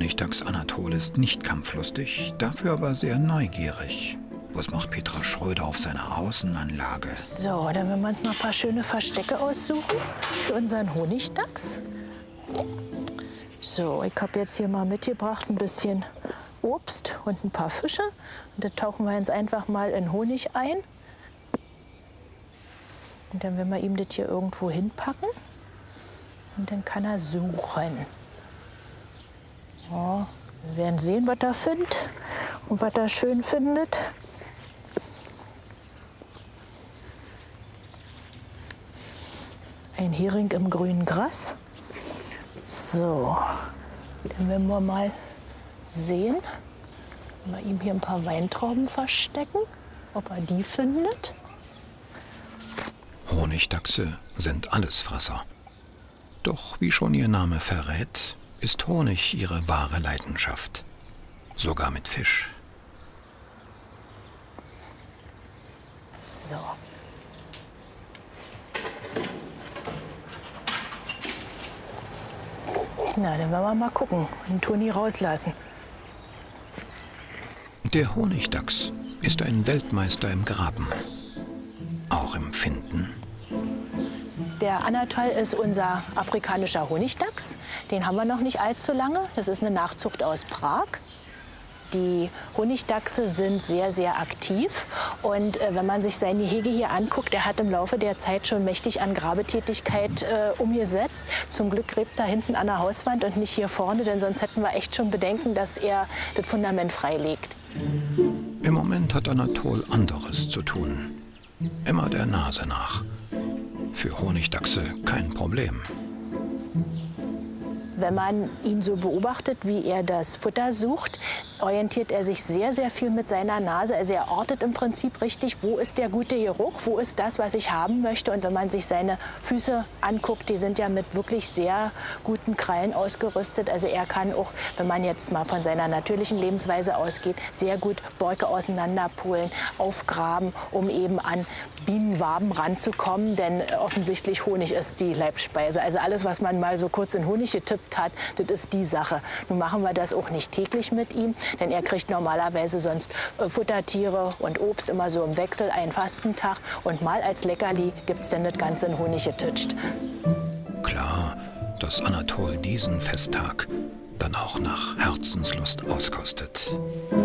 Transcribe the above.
Honigdachs Anatol ist nicht kampflustig, dafür aber sehr neugierig. Was macht Petra Schröder auf seiner Außenanlage? So, dann werden wir uns mal ein paar schöne Verstecke aussuchen für unseren Honigdachs. So, ich habe jetzt hier mal mitgebracht ein bisschen Obst und ein paar Fische. Und da tauchen wir jetzt einfach mal in Honig ein. Und dann werden wir ihm das hier irgendwo hinpacken. Und dann kann er suchen. Ja, wir werden sehen, was er findet und was er schön findet. Ein Hering im grünen Gras. So, dann werden wir mal sehen. Mal ihm hier ein paar Weintrauben verstecken, ob er die findet. Honigdachse sind Allesfresser. Doch wie schon ihr Name verrät, ist Honig ihre wahre Leidenschaft. Sogar mit Fisch. So. Na, dann werden wir mal gucken und Toni rauslassen. Der Honigdachs ist ein Weltmeister im Graben. Auch im Finden. Der Anatol ist unser afrikanischer Honigdachs. Den haben wir noch nicht allzu lange. Das ist eine Nachzucht aus Prag. Die Honigdachse sind sehr, sehr aktiv. Und wenn man sich sein Gehege hier anguckt, er hat im Laufe der Zeit schon mächtig an Grabetätigkeit umgesetzt. Zum Glück gräbt er hinten an der Hauswand und nicht hier vorne, denn sonst hätten wir echt schon Bedenken, dass er das Fundament freilegt. Im Moment hat Anatol anderes zu tun. Immer der Nase nach. Für Honigdachse kein Problem. Wenn man ihn so beobachtet, wie er das Futter sucht, orientiert er sich sehr, sehr viel mit seiner Nase. Also er ortet im Prinzip richtig, wo ist der gute Geruch, wo ist das, was ich haben möchte. Und wenn man sich seine Füße anguckt, die sind ja mit wirklich sehr guten Krallen ausgerüstet. Also er kann auch, wenn man jetzt mal von seiner natürlichen Lebensweise ausgeht, sehr gut Borke auseinanderpulen, aufgraben, um eben an Bienenwaben ranzukommen. Denn offensichtlich Honig ist die Leibspeise. Also alles, was man mal so kurz in Honig getippt hat, das ist die Sache. Nun machen wir das auch nicht täglich mit ihm, denn er kriegt normalerweise sonst Futtertiere und Obst immer so im Wechsel, einen Fastentag. Und mal als Leckerli gibt es dann das Ganze in Honig getitscht. Klar, dass Anatol diesen Festtag dann auch nach Herzenslust auskostet.